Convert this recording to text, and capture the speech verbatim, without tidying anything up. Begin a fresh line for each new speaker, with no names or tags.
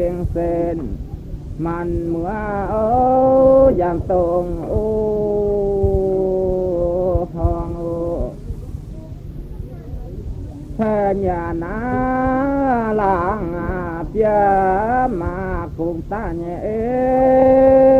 sen man mưa ô giảm tông ô hong ô thề nhà ná làng bia mà cùng ta nhẹ